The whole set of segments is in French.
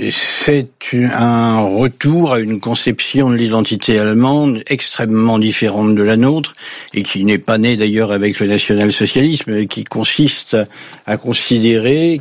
C'est un retour à une conception de l'identité allemande extrêmement différente de la nôtre, et qui n'est pas née d'ailleurs avec le national-socialisme, mais qui consiste à considérer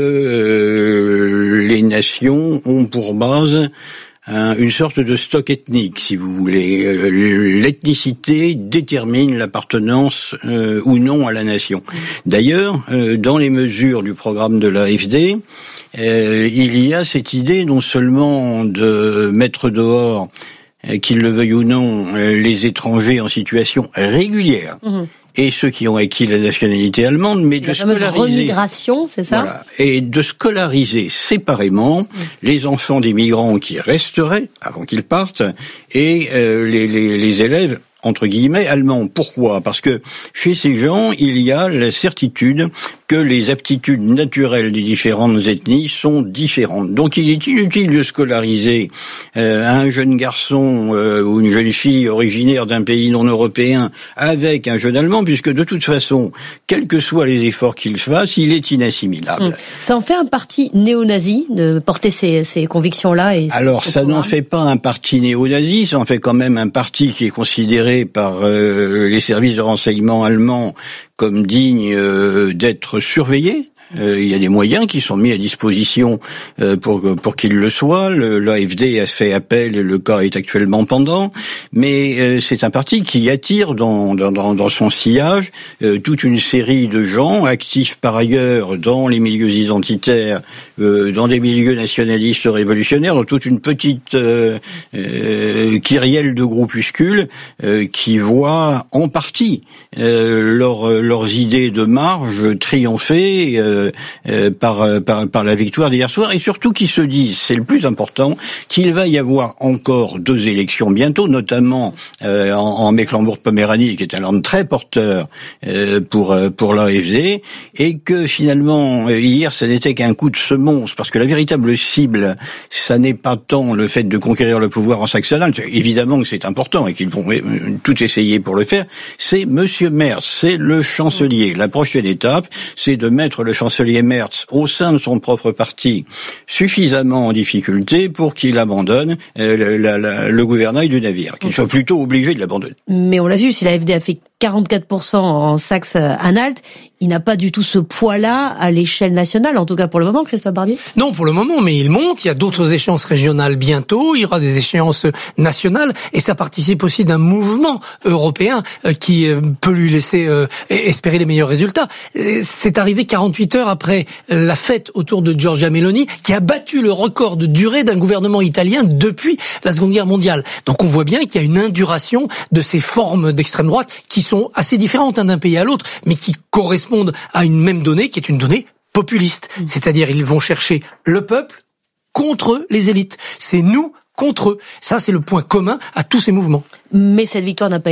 que les nations ont pour base une sorte de stock ethnique, si vous voulez. L'ethnicité détermine l'appartenance ou non à la nation. D'ailleurs, dans les mesures du programme de l'AfD, il y a cette idée non seulement de mettre dehors, qu'ils le veuillent ou non, les étrangers en situation régulière, et ceux qui ont acquis la nationalité allemande, mais de scolariser. La fameuse remigration, c'est ça ? Voilà. Et de scolariser séparément les enfants des migrants qui resteraient avant qu'ils partent et les élèves entre guillemets allemands. Pourquoi ? Parce que chez ces gens, il y a la certitude que les aptitudes naturelles des différentes ethnies sont différentes. Donc il est inutile de scolariser un jeune garçon ou une jeune fille originaire d'un pays non européen avec un jeune allemand, puisque de toute façon, quels que soient les efforts qu'il fasse, il est inassimilable. Ça en fait un parti néo-nazi de porter ces convictions-là. Alors ça n'en fait pas un parti néo-nazi, ça en fait quand même un parti qui est considéré par les services de renseignement allemands comme digne d'être surveillé. Il y a des moyens qui sont mis à disposition pour qu'il le soit. L'AfD a fait appel et le cas est actuellement pendant. Mais c'est un parti qui attire dans son sillage toute une série de gens actifs par ailleurs dans les milieux identitaires, dans des milieux nationalistes révolutionnaires, dans toute une petite kyrielle de groupuscules qui voient en partie leurs idées de marge triompher par la victoire d'hier soir, et surtout qui se disent, c'est le plus important, qu'il va y avoir encore 2 élections bientôt, notamment en Mecklembourg-Poméranie, qui est un land très porteur pour l'AfD, et que finalement hier ça n'était qu'un coup de semonce, parce que la véritable cible, ça n'est pas tant le fait de conquérir le pouvoir en Saxe-Anhalt, évidemment que c'est important et qu'ils vont tout essayer pour le faire, c'est Monsieur Merz, c'est le chancelier. La prochaine étape, c'est de mettre le chancelier Merz au sein de son propre parti suffisamment en difficulté pour qu'il abandonne le gouvernail du navire, qu'il soit plutôt obligé de l'abandonner. Mais on l'a vu, si l'AfD a fait 44% en Saxe-Anhalt, il n'a pas du tout ce poids-là à l'échelle nationale, en tout cas pour le moment, Christophe Barbier ? Non, pour le moment, mais il monte, il y a d'autres échéances régionales bientôt, il y aura des échéances nationales, et ça participe aussi d'un mouvement européen qui peut lui laisser espérer les meilleurs résultats. C'est arrivé 48 heures après la fête autour de Giorgia Meloni, qui a battu le record de durée d'un gouvernement italien depuis la Seconde Guerre mondiale. Donc on voit bien qu'il y a une induration de ces formes d'extrême droite qui sont assez différentes d'un pays à l'autre, mais qui correspondent à une même donnée, qui est une donnée populiste. C'est-à-dire, ils vont chercher le peuple contre les élites. C'est nous contre eux. Ça, c'est le point commun à tous ces mouvements. Mais cette victoire n'a pas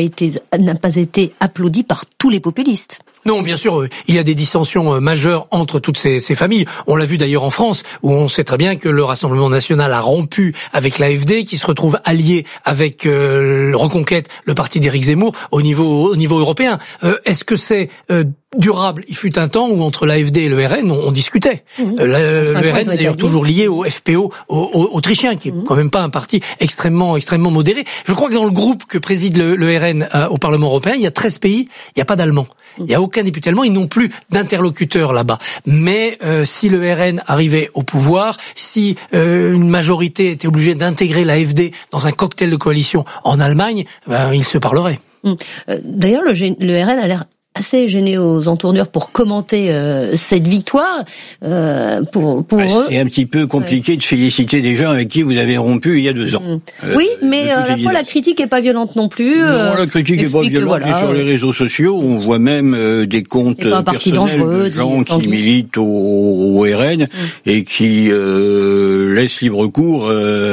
été applaudie par tous les populistes. Non, bien sûr, il y a des dissensions majeures entre toutes ces familles. On l'a vu d'ailleurs en France, où on sait très bien que le Rassemblement national a rompu avec l'AfD, qui se retrouve allié avec Reconquête, le parti d'Éric Zemmour, au niveau européen. Est-ce que c'est durable? Il fut un temps où entre l'AfD et le RN, on discutait. Le RN est d'ailleurs toujours lié au FPO autrichien, qui est quand même pas un parti extrêmement modéré. Je crois que dans le groupe que préside le RN au Parlement européen, il y a 13 pays, il n'y a pas d'Allemands. Il n'y a aucun député allemand, ils n'ont plus d'interlocuteurs là-bas. Mais si le RN arrivait au pouvoir, si une majorité était obligée d'intégrer l'AfD dans un cocktail de coalition en Allemagne, ils se parleraient. D'ailleurs, le RN a l'air assez gêné aux entournures pour commenter cette victoire. Pour eux, c'est un petit peu compliqué de féliciter des gens avec qui vous avez rompu il y a 2 ans. Oui, mais à la fois la critique est pas violente non plus. Non, la critique est pas violente. Voilà, sur les réseaux sociaux, on voit même des comptes personnels de gens qui militent au RN et qui laissent libre cours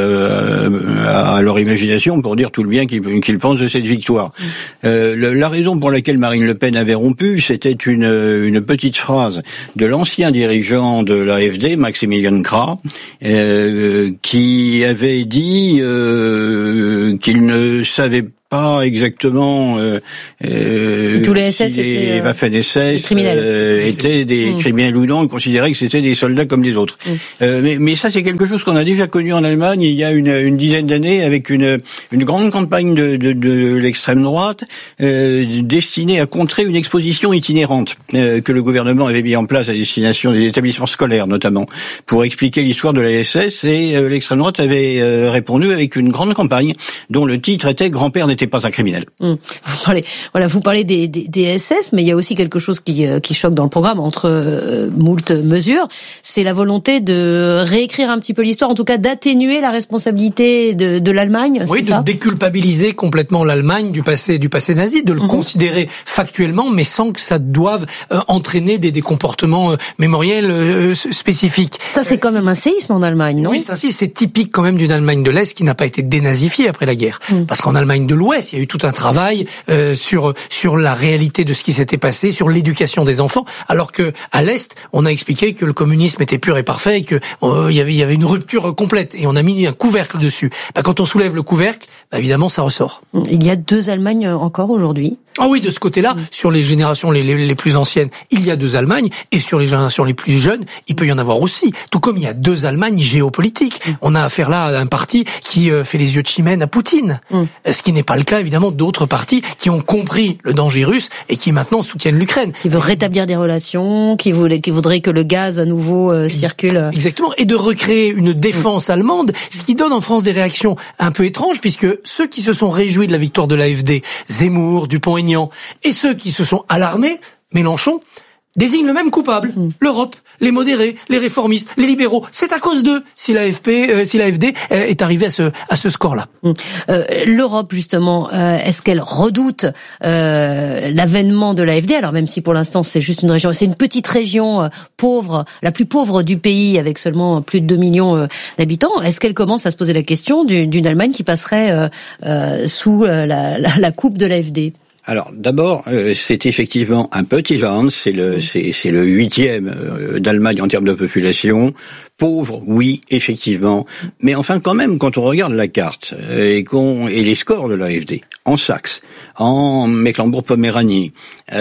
à leur imagination pour dire tout le bien qu'ils pensent de cette victoire. La raison pour laquelle Marine Le Pen avait rompu, c'était une petite phrase de l'ancien dirigeant de l'AfD, Maximilian Krah, qui avait dit qu'il ne savait pas exactement si tous les SS les Waffen-SS étaient des criminels ou non, ils considéraient que c'était des soldats comme les autres. Mais ça, c'est quelque chose qu'on a déjà connu en Allemagne il y a une dizaine d'années, avec une grande campagne de l'extrême droite destinée à contrer une exposition itinérante que le gouvernement avait mis en place à destination des établissements scolaires, notamment, pour expliquer l'histoire de la SS, et l'extrême droite avait répondu avec une grande campagne dont le titre était « Grand-père n'était pas un criminel ». Vous parlez des SS, mais il y a aussi quelque chose qui choque dans le programme, entre moult mesures, c'est la volonté de réécrire un petit peu l'histoire, en tout cas d'atténuer la responsabilité de l'Allemagne. Oui, de déculpabiliser complètement l'Allemagne du passé nazi, de le considérer factuellement, mais sans que ça doive entraîner des comportements mémoriels spécifiques. Ça, c'est quand même un séisme en Allemagne, non? Oui, c'est un séisme. C'est typique quand même d'une Allemagne de l'Est qui n'a pas été dénazifiée après la guerre. Parce qu'en Allemagne de l'Ouest, il y a eu tout un travail sur la réalité de ce qui s'était passé, sur l'éducation des enfants, alors que à l'Est, on a expliqué que le communisme était pur et parfait, et que il y avait une rupture complète, et on a mis un couvercle dessus. Quand on soulève le couvercle, évidemment, ça ressort. Il y a 2 Allemagnes encore aujourd'hui. Ah oui, de ce côté-là, sur les générations les plus anciennes, il y a 2 Allemagnes, et sur les générations les plus jeunes, il peut y en avoir aussi. Tout comme il y a 2 Allemagnes géopolitiques. On a affaire là à un parti qui fait les yeux de chimène à Poutine. Ce qui n'est pas le cas, évidemment, d'autres partis qui ont compris le danger russe et qui maintenant soutiennent l'Ukraine. Qui veut rétablir des relations, qui voudrait que le gaz à nouveau circule. Exactement. Et de recréer une défense allemande, ce qui donne en France des réactions un peu étranges, puisque ceux qui se sont réjouis de la victoire de l'AfD, Zemmour, Dupont-Aignan, et ceux qui se sont alarmés, Mélenchon, désignent le même coupable, l'Europe, les modérés, les réformistes, les libéraux. C'est à cause d'eux si l'AfD est arrivée à ce score-là. L'Europe, justement, est-ce qu'elle redoute l'avènement de l'AfD? Alors même si pour l'instant c'est juste une région, c'est une petite région pauvre, la plus pauvre du pays, avec seulement plus de 2 millions d'habitants. Est-ce qu'elle commence à se poser la question d'une Allemagne qui passerait sous la coupe de l'AfD? Alors d'abord, c'est effectivement un petit land, c'est le 8e d'Allemagne en termes de population. Pauvre, oui, effectivement, mais enfin quand même, quand on regarde la carte et les scores de l'AfD en Saxe, en Mecklembourg-Poméranie,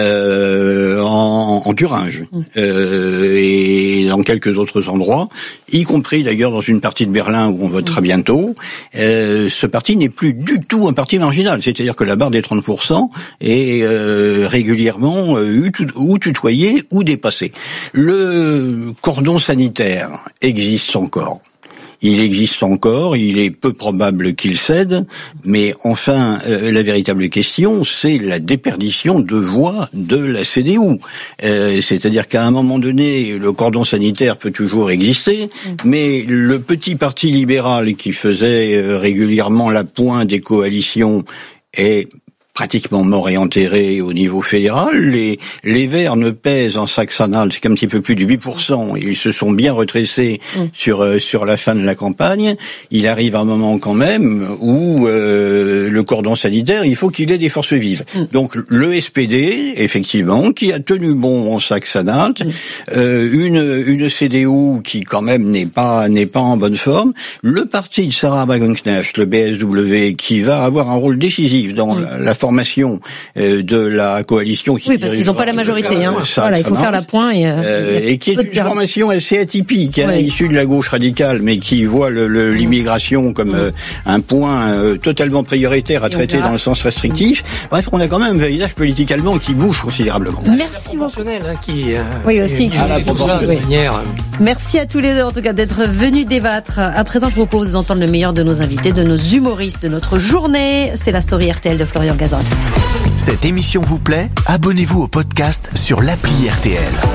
en Thuringe et dans quelques autres endroits, y compris d'ailleurs dans une partie de Berlin où on votera bientôt, ce parti n'est plus du tout un parti marginal, c'est-à-dire que la barre des 30% est régulièrement ou tutoyée ou dépassée. Le cordon sanitaire existe encore. Il existe encore, il est peu probable qu'il cède, mais enfin, la véritable question, c'est la déperdition de voix de la CDU. C'est-à-dire qu'à un moment donné, le cordon sanitaire peut toujours exister, mais le petit parti libéral qui faisait régulièrement la pointe des coalitions est pratiquement mort et enterré au niveau fédéral. Les Verts ne pèsent en Saxe-Anhalt qu'un petit peu plus de 8%. Ils se sont bien retracés sur la fin de la campagne. Il arrive un moment quand même où le cordon sanitaire, il faut qu'il ait des forces vives. Donc le SPD, effectivement, qui a tenu bon en Saxe-Anhalt, une CDU qui quand même n'est pas en bonne forme, le parti de Sarah Wagenknecht, le BSW, qui va avoir un rôle décisif dans la formation de la coalition qui parce qu'ils n'ont pas la majorité. Voilà, il faut faire la pointe et qui est une formation assez atypique, issue de la gauche radicale, mais qui voit l'immigration comme un point totalement prioritaire à traiter dans le sens restrictif. Bref, on a quand même un paysage politique allemand qui bouge considérablement. Merci beaucoup. Merci à tous les deux en tout cas d'être venus débattre. À présent, je vous propose d'entendre le meilleur de nos invités, de nos humoristes de notre journée. C'est la story RTL de Florian Gazan. Cette émission vous plaît ? Abonnez-vous au podcast sur l'appli RTL.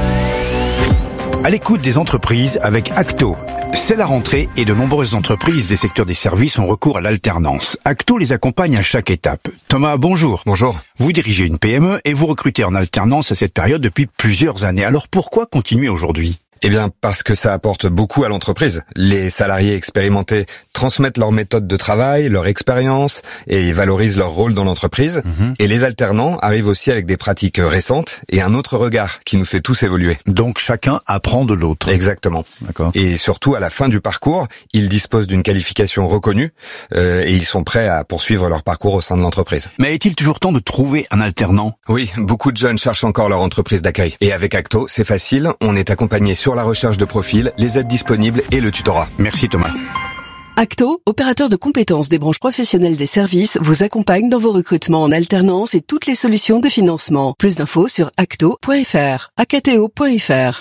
À l'écoute des entreprises avec Acto. C'est la rentrée et de nombreuses entreprises des secteurs des services ont recours à l'alternance. Acto les accompagne à chaque étape. Thomas, bonjour. Bonjour. Vous dirigez une PME et vous recrutez en alternance à cette période depuis plusieurs années. Alors pourquoi continuer aujourd'hui ? Eh bien, parce que ça apporte beaucoup à l'entreprise. Les salariés expérimentés transmettent leur méthode de travail, leur expérience et valorisent leur rôle dans l'entreprise. Et les alternants arrivent aussi avec des pratiques récentes et un autre regard qui nous fait tous évoluer. Donc chacun apprend de l'autre. Exactement. D'accord. Et surtout, à la fin du parcours, ils disposent d'une qualification reconnue et ils sont prêts à poursuivre leur parcours au sein de l'entreprise. Mais est-il toujours temps de trouver un alternant? Oui, beaucoup de jeunes cherchent encore leur entreprise d'accueil. Et avec Acto, c'est facile, on est accompagné sur la recherche de profil, les aides disponibles et le tutorat. Merci Thomas. Acto, opérateur de compétences des branches professionnelles des services, vous accompagne dans vos recrutements en alternance et toutes les solutions de financement. Plus d'infos sur acto.fr, acto.fr.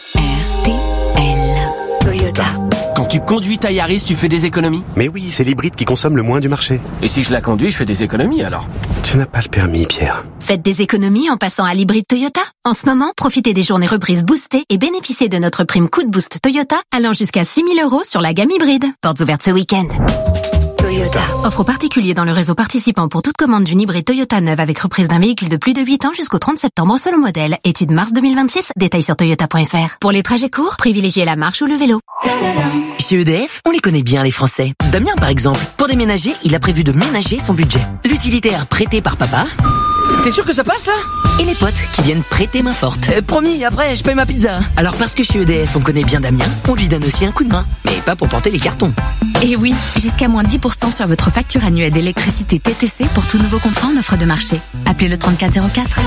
RTL Toyota. Quand tu conduis ta Yaris, tu fais des économies? Mais oui, c'est l'hybride qui consomme le moins du marché. Et si je la conduis, je fais des économies alors? Tu n'as pas le permis, Pierre. Faites des économies en passant à l'hybride Toyota. En ce moment, profitez des journées reprises boostées et bénéficiez de notre prime coup de boost Toyota allant jusqu'à 6 000 € sur la gamme hybride. Portes ouvertes ce week-end. Toyota. Offre aux particuliers dans le réseau participant pour toute commande d'une hybride Toyota neuve avec reprise d'un véhicule de plus de 8 ans jusqu'au 30 septembre selon modèle. Étude mars 2026. Détails sur toyota.fr. Pour les trajets courts, privilégiez la marche ou le vélo. Chez EDF, on les connaît bien les Français. Damien par exemple, pour déménager, il a prévu de ménager son budget. L'utilitaire prêté par papa. T'es sûr que ça passe là? Et les potes qui viennent prêter main forte. Promis, après je paye ma pizza. Alors parce que chez EDF on connaît bien Damien, on lui donne aussi un coup de main. Mais pas pour porter les cartons. Et oui, jusqu'à moins 10% sur votre facture annuelle d'électricité TTC pour tout nouveau contrat en offre de marché. Appelez le 3404.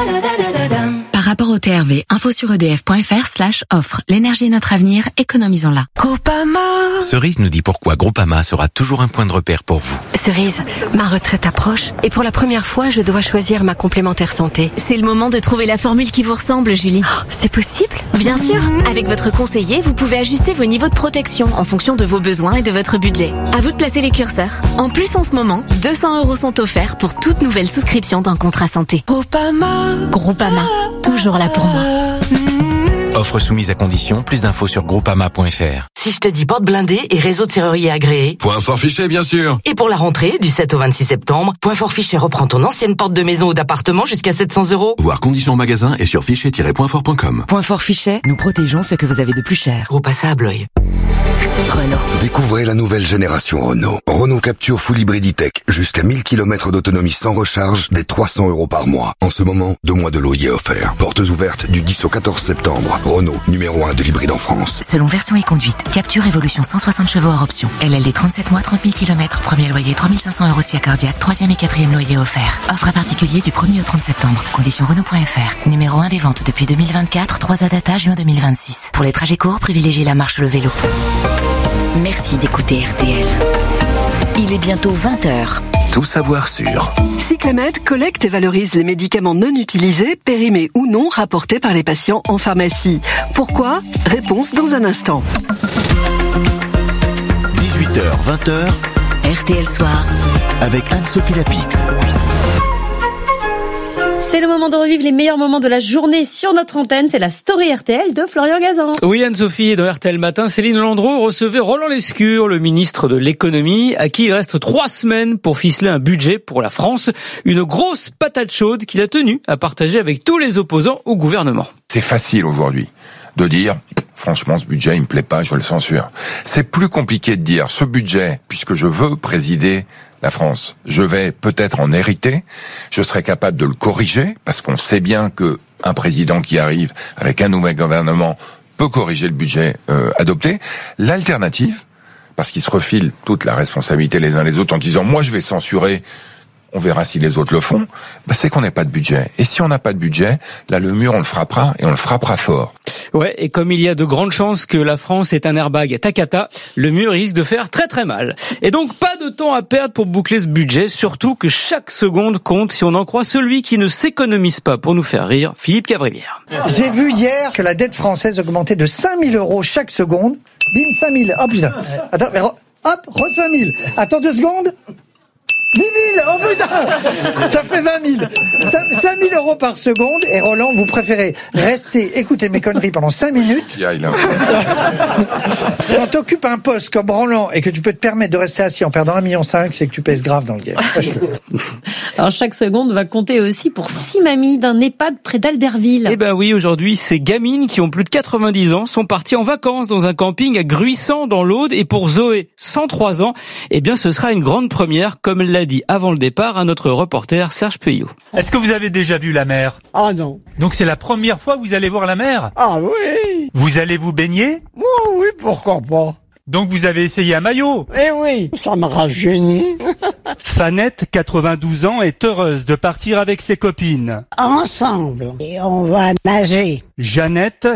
Par rapport au TRV, info sur edf.fr/offre. L'énergie est notre avenir, économisons-la. Groupama. Cerise nous dit pourquoi Groupama sera toujours un point de repère pour vous. Cerise, ma retraite approche et pour la première fois, je dois choisir ma complémentaire santé. C'est le moment de trouver la formule qui vous ressemble, Julie. Oh, c'est possible? Bien sûr. Avec votre conseiller, vous pouvez ajuster vos niveaux de protection en fonction de vos besoins et de votre budget. À vous de placer les curseurs. En plus, en ce moment, 200 € sont offerts pour toute nouvelle souscription d'un contrat santé. Groupama. Groupama. Toujours là pour moi. Offre soumise à condition, plus d'infos sur groupama.fr. Si je te dis porte blindée et réseau de serrurier agréé. Point fort fichet, bien sûr. Et pour la rentrée, du 7 au 26 septembre, Point fort fichet reprend ton ancienne porte de maison ou d'appartement jusqu'à 700 €. Voir conditions en magasin et sur fichet-pointfort.com. Point fort fichet, nous protégeons ce que vous avez de plus cher. Gros à Blois. Renault. Découvrez la nouvelle génération Renault. Renault Capture Full Hybrid E-Tech. Jusqu'à 1000 km d'autonomie sans recharge, dès 300 € par mois. En ce moment, 2 mois de loyer offerts. Portes ouvertes du 10 au 14 septembre. Renault, numéro 1 de l'hybride en France. Selon version et conduite, Capture Évolution 160 chevaux hors option. LLD 37 mois, 30 000 km. Premier loyer 3 500 € si à cardiaque. Troisième et quatrième loyer offert. Offre à particulier du 1er au 30 septembre. Conditions Renault.fr. Numéro 1 des ventes depuis 2024. 3 à data juin 2026. Pour les trajets courts, privilégiez la marche ou le vélo. Merci d'écouter RTL. Il est bientôt 20h. Tout savoir sur. Cyclamed collecte et valorise les médicaments non utilisés, périmés ou non, rapportés par les patients en pharmacie. Pourquoi? Réponse dans un instant. 18h, 20h. RTL Soir. Avec Anne-Sophie Lapix. C'est le moment de revivre les meilleurs moments de la journée sur notre antenne. C'est la story RTL de Florian Gazan. Oui, Anne-Sophie, et dans RTL Matin, Céline Landreau recevait Roland Lescure, le ministre de l'économie, à qui il reste 3 semaines pour ficeler un budget pour la France. Une grosse patate chaude qu'il a tenu à partager avec tous les opposants au gouvernement. C'est facile aujourd'hui de dire, franchement, ce budget, il me plaît pas, je le censure. C'est plus compliqué de dire, ce budget, puisque je veux présider la France, je vais peut-être en hériter, je serai capable de le corriger, parce qu'on sait bien que un président qui arrive avec un nouvel gouvernement peut corriger le budget adopté. L'alternative, parce qu'ils se refilent toute la responsabilité les uns les autres en disant, moi je vais censurer, on verra si les autres le font, c'est qu'on n'a pas de budget. Et si on n'a pas de budget, là le mur on le frappera, et on le frappera fort. Ouais, et comme il y a de grandes chances que la France ait un airbag Takata, le mur risque de faire très très mal. Et donc pas de temps à perdre pour boucler ce budget, surtout que chaque seconde compte si on en croit celui qui ne s'économise pas pour nous faire rire, Philippe Cavrivière. J'ai vu hier que la dette française augmentait de 5 000 € chaque seconde. Bim, 5 000. Oh putain. Attends, hop, re 5 000. Attends 2 secondes. 10 000, oh putain, ça fait 20 000. 5 000 euros par seconde. Et Roland, vous préférez rester écouter mes conneries pendant 5 minutes. Quand tu occupes un poste comme Roland et que tu peux te permettre de rester assis en perdant 1,5 million, c'est que tu pèses grave dans le game. Alors chaque seconde va compter aussi pour 6 mamies d'un EHPAD près d'Albertville. Eh ben oui, aujourd'hui, ces gamines qui ont plus de 90 ans sont parties en vacances dans un camping à Gruissant dans l'Aude. Et pour Zoé, 103 ans, eh bien ce sera une grande première, comme l'a dit avant le départ à notre reporter Serge Peuillot. Est-ce que vous avez déjà vu la mer? Ah non. Donc c'est la première fois que vous allez voir la mer? Ah oui. Vous allez vous baigner? Oh, oui, pourquoi pas. Donc vous avez essayé un maillot? Eh oui, ça me rajeunit. Fanette, 92 ans, est heureuse de partir avec ses copines. Ensemble. Et on va nager. Jeannette,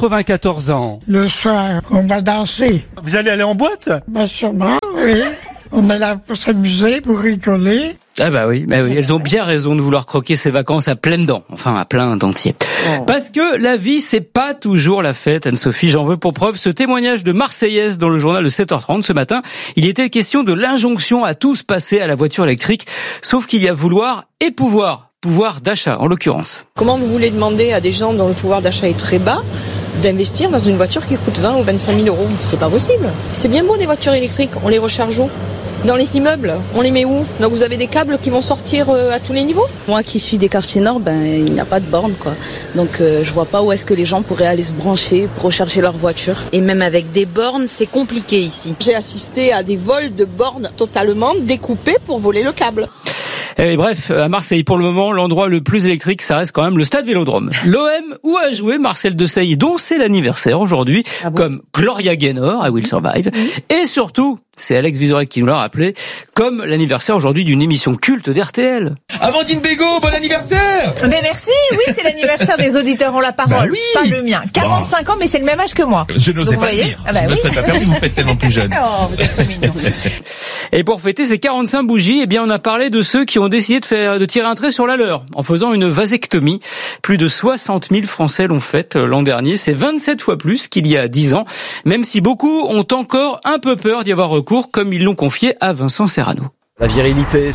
94 ans. Le soir, on va danser. Vous allez aller en boîte? Bah sûrement, oui. On est là pour s'amuser, pour rigoler. Ah bah oui, elles ont bien raison de vouloir croquer ces vacances à pleines dents, enfin à plein dentier. Parce que la vie, c'est pas toujours la fête, Anne-Sophie. J'en veux pour preuve ce témoignage de Marseillaise dans le journal de 7h30 ce matin. Il était question de l'injonction à tous passer à la voiture électrique, sauf qu'il y a vouloir et pouvoir d'achat en l'occurrence. Comment vous voulez demander à des gens dont le pouvoir d'achat est très bas d'investir dans une voiture qui coûte 20 ou 25 000 euros? C'est pas possible. C'est bien beau des voitures électriques, on les recharge où? Dans les immeubles, on les met où? Donc vous avez des câbles qui vont sortir à tous les niveaux? Moi qui suis des quartiers nord, il n'y a pas de borne quoi. Donc je vois pas où est-ce que les gens pourraient aller se brancher pour recharger leur voiture. Et même avec des bornes, c'est compliqué ici. J'ai assisté à des vols de bornes totalement découpés pour voler le câble. Et bref, à Marseille, pour le moment, l'endroit le plus électrique, ça reste quand même le stade Vélodrome. L'OM, où a joué Marcel Desailly, dont c'est l'anniversaire aujourd'hui, comme Gloria Gaynor, I Will Survive. Et surtout, c'est Alex Vizorek qui nous l'a rappelé, comme l'anniversaire aujourd'hui d'une émission culte d'RTL. Amandine Bégaud, bon anniversaire! Mais merci, oui, c'est l'anniversaire des auditeurs ont la parole, pas le mien. 45 ans, mais c'est le même âge que moi. Je n'osais pas le dire. Je ne serais pas permis, vous faites tellement plus jeune. Oh, vous êtes trop mignon. Et pour fêter ces 45 bougies, eh bien, on a parlé de ceux qui ont décidé de tirer un trait sur la leur, en faisant une vasectomie. Plus de 60 000 Français l'ont faite l'an dernier. C'est 27 fois plus qu'il y a 10 ans, même si beaucoup ont encore un peu peur d'y avoir recours, comme ils l'ont confié à Vincent Serrano. La virilité,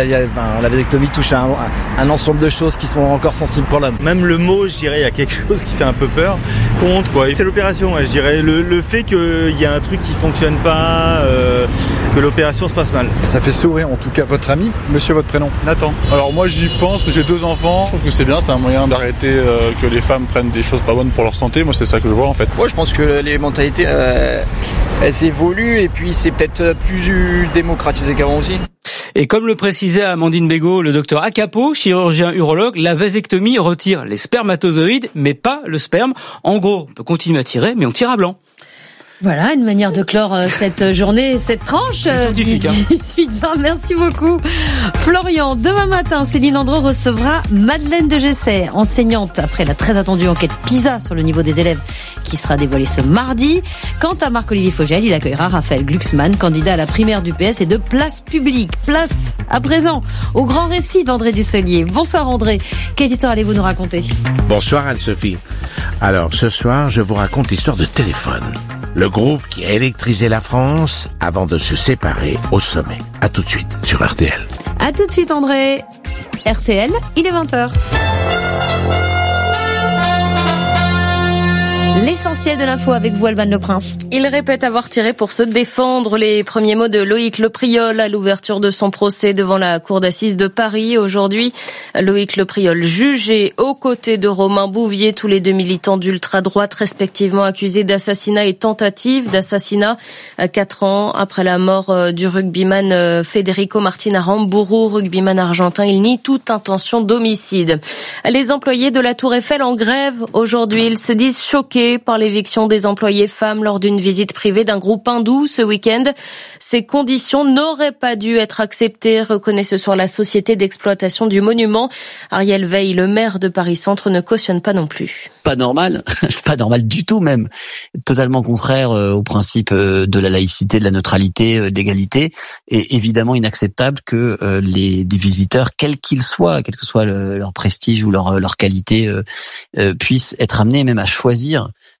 la vasectomie touche à un ensemble de choses qui sont encore sensibles pour l'homme. Même le mot, je dirais, il y a quelque chose qui fait un peu peur. Compte, quoi. C'est l'opération, je dirais. Le fait qu'il y a un truc qui fonctionne pas, que l'opération se passe mal. Ça fait sourire, en tout cas, votre ami. Monsieur, votre prénom? Nathan. Alors moi, j'y pense, j'ai 2 enfants. Je trouve que c'est bien, c'est un moyen d'arrêter que les femmes prennent des choses pas bonnes pour leur santé. Moi, c'est ça que je vois, en fait. Moi, je pense que les mentalités, elles évoluent et puis c'est peut-être plus démocratisé qu'avant aussi. Et comme le précisait Amandine Bégaud, le docteur Acapo, chirurgien urologue, la vasectomie retire les spermatozoïdes, mais pas le sperme. En gros, on peut continuer à tirer, mais on tire à blanc. Voilà, une manière de clore cette journée, cette tranche. Scientifique, Merci beaucoup. Florian, demain matin, Céline Landreau recevra Madeleine de Gessé, enseignante après la très attendue enquête PISA sur le niveau des élèves qui sera dévoilée ce mardi. Quant à Marc-Olivier Fogel, il accueillera Raphaël Glucksmann, candidat à la primaire du PS et de Place Publique. Place, à présent, au grand récit d'André Dussolier. Bonsoir André, quelle histoire allez-vous nous raconter? Bonsoir Anne-Sophie. Alors, ce soir, je vous raconte l'histoire de Téléphone. Le groupe qui a électrisé la France avant de se séparer au sommet. À tout de suite sur RTL. À tout de suite André. RTL, il est 20h. L'essentiel de l'info avec vous, Alban Le Prince. Il répète avoir tiré pour se défendre. Les premiers mots de Loïc Le Priol à l'ouverture de son procès devant la cour d'assises de Paris. Aujourd'hui, Loïc Le Priol jugé aux côtés de Romain Bouvier, tous les 2 militants d'ultra-droite respectivement accusés d'assassinat et tentative d'assassinat 4 ans après la mort du rugbyman Federico Martin Aramburu, rugbyman argentin. Il nie toute intention d'homicide. Les employés de la Tour Eiffel en grève aujourd'hui. Ils se disent choqués par l'éviction des employés femmes lors d'une visite privée d'un groupe hindou ce week-end. Ces conditions n'auraient pas dû être acceptées, reconnaît ce soir la société d'exploitation du monument. Ariel Veil, le maire de Paris-Centre, ne cautionne pas non plus. Pas normal, pas normal du tout même. Totalement contraire au principe de la laïcité, de la neutralité, d'égalité. Et évidemment inacceptable que des visiteurs, quels qu'ils soient, quel que soit leur prestige ou leur qualité, puissent être amenés même à choisir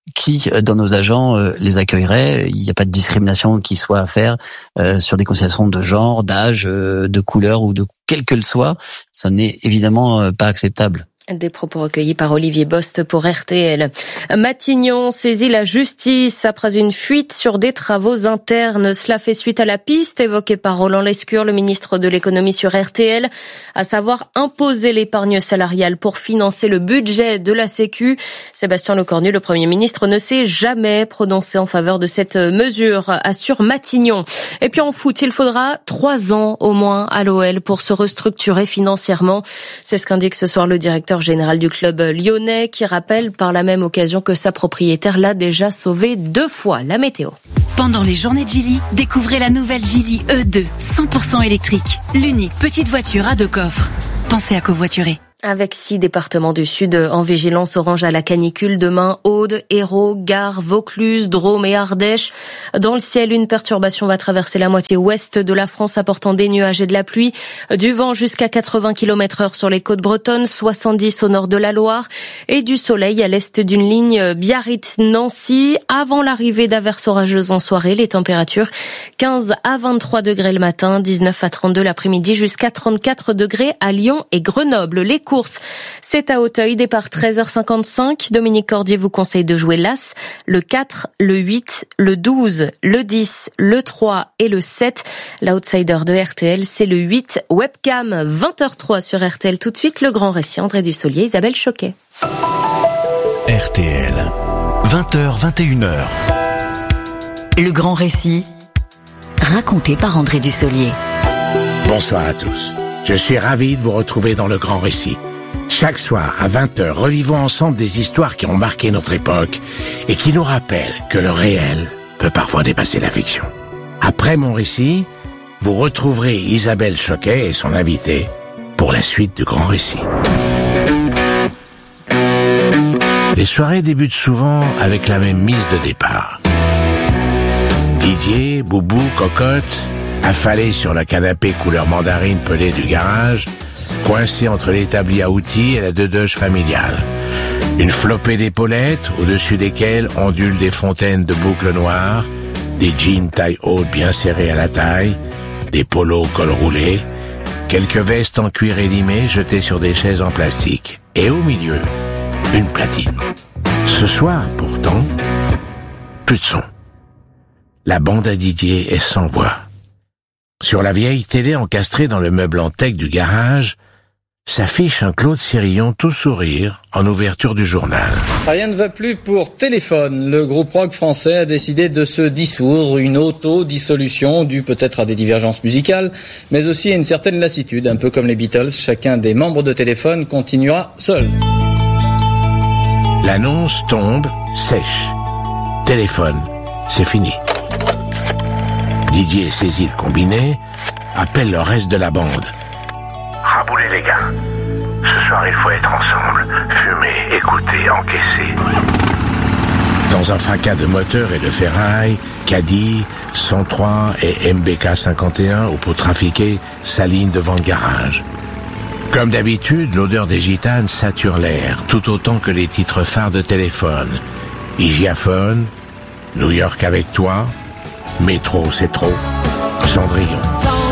qui dans nos agents les accueillerait. Il n'y a pas de discrimination qui soit à faire sur des considérations de genre, d'âge, de couleur ou de quel que le soit. Ça n'est évidemment pas acceptable. Des propos recueillis par Olivier Bost pour RTL. Matignon saisit la justice après une fuite sur des travaux internes. Cela fait suite à la piste évoquée par Roland Lescure, le ministre de l'économie sur RTL, à savoir imposer l'épargne salariale pour financer le budget de la Sécu. Sébastien Lecornu, le Premier ministre, ne s'est jamais prononcé en faveur de cette mesure, assure Matignon. Et puis en foot, il faudra 3 ans au moins à l'OL pour se restructurer financièrement. C'est ce qu'indique ce soir le directeur général du club lyonnais, qui rappelle par la même occasion que sa propriétaire l'a déjà sauvé 2 fois. La météo. Pendant les journées de Geely, découvrez la nouvelle Geely E2, 100% électrique. L'unique petite voiture à 2 coffres. Pensez à covoiturer. Avec 6 départements du Sud en vigilance orange à la canicule demain, Aude, Hérault, Gard, Vaucluse, Drôme et Ardèche. Dans le ciel, une perturbation va traverser la moitié ouest de la France, apportant des nuages et de la pluie. Du vent jusqu'à 80 km/h sur les côtes bretonnes, 70 au nord de la Loire, et du soleil à l'est d'une ligne Biarritz-Nancy. Avant l'arrivée d'averses orageuses en soirée, les températures 15 à 23 degrés le matin, 19 à 32 l'après-midi, jusqu'à 34 degrés à Lyon et Grenoble. Les courses, c'est à Auteuil, départ 13h55. Dominique Cordier vous conseille de jouer l'As, le 4, le 8, le 12, le 10, le 3 et le 7. L'outsider de RTL, c'est le 8, Webcam, 20h03 sur RTL. Tout de suite, le grand récit, André Dussolier, Isabelle Choquet. RTL, 20h, 21h. Le grand récit, raconté par André Dussolier. Bonsoir à tous. Je suis ravi de vous retrouver dans le grand récit. Chaque soir, à 20h, revivons ensemble des histoires qui ont marqué notre époque et qui nous rappellent que le réel peut parfois dépasser la fiction. Après mon récit, vous retrouverez Isabelle Choquet et son invité pour la suite du grand récit. Les soirées débutent souvent avec la même mise de départ. Didier, Boubou, Cocotte, affalés sur le canapé couleur mandarine pelée du garage, coincés entre l'établi à outils et la deudeuge familiale. Une flopée d'épaulettes, au-dessus desquelles ondulent des fontaines de boucles noires, des jeans taille haute bien serrés à la taille, des polos col roulé, quelques vestes en cuir élimé jetées sur des chaises en plastique. Et au milieu, une platine. Ce soir, pourtant, plus de son. La bande à Didier est sans voix. Sur la vieille télé encastrée dans le meuble en teck du garage, s'affiche un Claude Sirillon tout sourire en ouverture du journal. Rien ne va plus pour Téléphone. Le groupe rock français a décidé de se dissoudre, une auto-dissolution due peut-être à des divergences musicales, mais aussi à une certaine lassitude, un peu comme les Beatles. Chacun des membres de Téléphone continuera seul. L'annonce tombe sèche. Téléphone, c'est fini. Didier saisit le combiné, appelle le reste de la bande. Raboulez les gars. Ce soir, il faut être ensemble. Fumer, écouter, encaisser. Dans un fracas de moteur et de ferraille, Caddy, 103 et MBK 51 au pot trafiqué s'alignent devant le garage. Comme d'habitude, l'odeur des gitanes sature l'air, tout autant que les titres phares de Téléphone. Hygiaphone, New York avec toi, Métro c'est trop, Cendrillon.